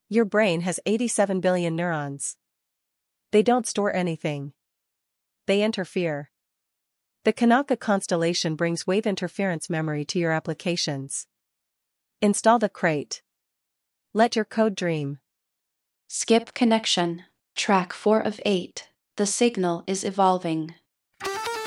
Your brain has 87 billion neurons. They don't store anything. They interfere. The Kanaka constellation brings wave interference memory to your applications. Install the crate. Let your code dream. Skip connection. Track 4 of 8. The signal is evolving.